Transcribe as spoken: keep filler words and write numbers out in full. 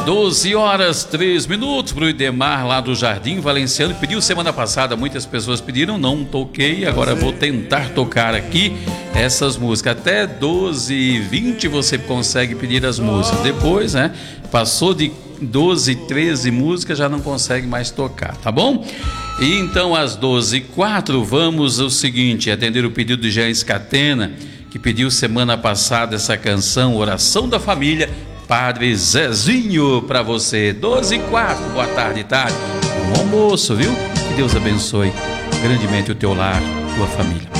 doze horas, três minutos para o Idemar lá do Jardim Valenciano. Pediu semana passada, muitas pessoas pediram, não toquei, agora vou tentar tocar aqui essas músicas. Até doze e vinte você consegue pedir as músicas. Depois, né, passou de doze, treze músicas, já não consegue mais tocar, tá bom? E então às doze e quatro vamos o seguinte, atender o pedido de Jean Scatena, que pediu semana passada essa canção Oração da Família, Padre Zezinho, para você. Doze e quatro, boa tarde, tarde. Bom almoço, viu? Que Deus abençoe grandemente o teu lar, tua família.